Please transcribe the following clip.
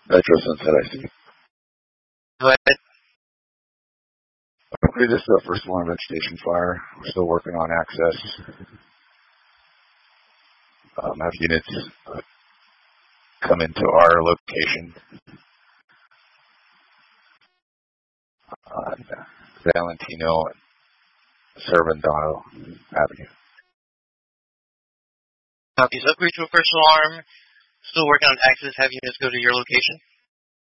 Metro Sunset, I see. Go ahead. Okay, this is the first one vegetation fire. We're still working on access. Have units come into our location on Valentino and Cervantino Avenue. Copy. So, brief to a first alarm. Still working on access. Have units go to your location.